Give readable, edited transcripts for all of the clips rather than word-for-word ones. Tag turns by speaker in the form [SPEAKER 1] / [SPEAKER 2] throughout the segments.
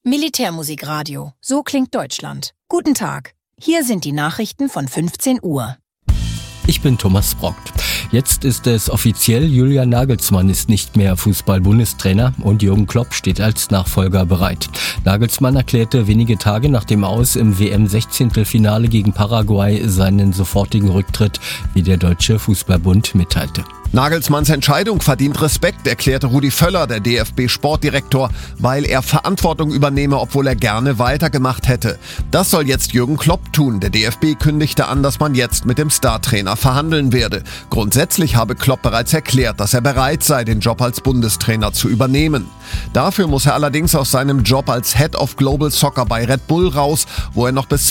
[SPEAKER 1] Militärmusikradio. So klingt Deutschland. Guten Tag. Hier sind die Nachrichten von 15 Uhr.
[SPEAKER 2] Ich bin Thomas Brockt. Jetzt ist es offiziell, Julian Nagelsmann ist nicht mehr Fußball-Bundestrainer und Jürgen Klopp steht als Nachfolger bereit. Nagelsmann erklärte wenige Tage nach dem Aus im WM-16-Finale gegen Paraguay seinen sofortigen Rücktritt, wie der Deutsche Fußballbund mitteilte.
[SPEAKER 3] Nagelsmanns Entscheidung verdient Respekt, erklärte Rudi Völler, der DFB-Sportdirektor, weil er Verantwortung übernehme, obwohl er gerne weitergemacht hätte. Das soll jetzt Jürgen Klopp tun. Der DFB kündigte an, dass man jetzt mit dem Startrainer verhandeln werde. Grundsätzlich habe Klopp bereits erklärt, dass er bereit sei, den Job als Bundestrainer zu übernehmen. Dafür muss er allerdings aus seinem Job als Head of Global Soccer bei Red Bull raus, wo er noch bis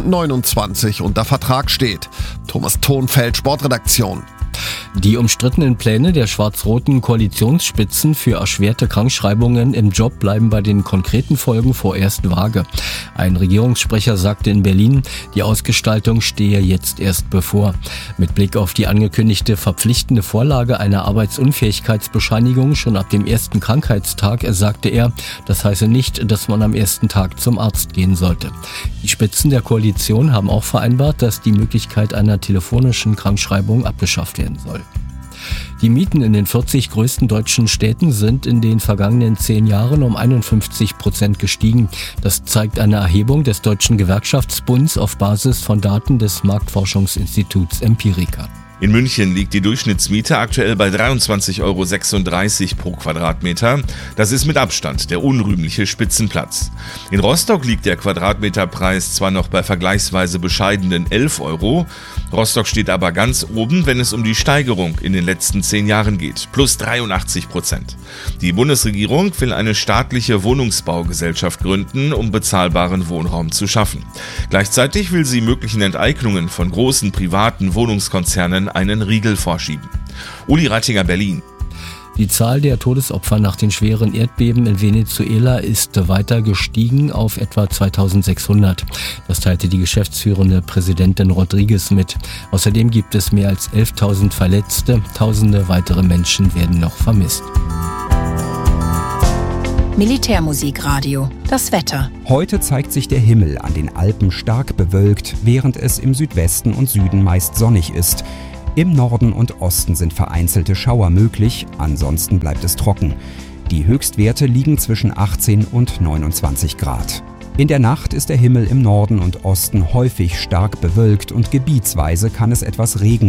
[SPEAKER 3] 2029 unter Vertrag steht. Thomas Thonfeld, Sportredaktion.
[SPEAKER 2] Die umstrittenen Pläne der schwarz-roten Koalitionsspitzen für erschwerte Krankschreibungen im Job bleiben bei den konkreten Folgen vorerst vage. Ein Regierungssprecher sagte in Berlin, die Ausgestaltung stehe jetzt erst bevor. Mit Blick auf die angekündigte verpflichtende Vorlage einer Arbeitsunfähigkeitsbescheinigung schon ab dem ersten Krankheitstag, sagte er, das heiße nicht, dass man am ersten Tag zum Arzt gehen sollte. Die Spitzen der Koalition haben auch vereinbart, dass die Möglichkeit einer telefonischen Krankschreibung abgeschafft werden soll. Die Mieten in den 40 größten deutschen Städten sind in den vergangenen 10 Jahren um 51% gestiegen. Das zeigt eine Erhebung des Deutschen Gewerkschaftsbunds auf Basis von Daten des Marktforschungsinstituts Empirica.
[SPEAKER 4] In München liegt die Durchschnittsmiete aktuell bei 23,36 € pro Quadratmeter. Das ist mit Abstand der unrühmliche Spitzenplatz. In Rostock liegt der Quadratmeterpreis zwar noch bei vergleichsweise bescheidenen 11 €. Rostock steht aber ganz oben, wenn es um die Steigerung in den letzten 10 Jahren geht. Plus 83%. Die Bundesregierung will eine staatliche Wohnungsbaugesellschaft gründen, um bezahlbaren Wohnraum zu schaffen. Gleichzeitig will sie möglichen Enteignungen von großen privaten Wohnungskonzernen einen Riegel vorschieben. Uli Rattinger, Berlin.
[SPEAKER 2] Die Zahl der Todesopfer nach den schweren Erdbeben in Venezuela ist weiter gestiegen auf etwa 2600. Das teilte die geschäftsführende Präsidentin Rodriguez mit. Außerdem gibt es mehr als 11.000 Verletzte. Tausende weitere Menschen werden noch vermisst.
[SPEAKER 1] Militärmusikradio. Das Wetter.
[SPEAKER 5] Heute zeigt sich der Himmel an den Alpen stark bewölkt, während es im Südwesten und Süden meist sonnig ist. Im Norden und Osten sind vereinzelte Schauer möglich, ansonsten bleibt es trocken. Die Höchstwerte liegen zwischen 18 und 29 Grad. In der Nacht ist der Himmel im Norden und Osten häufig stark bewölkt und gebietsweise kann es etwas Regen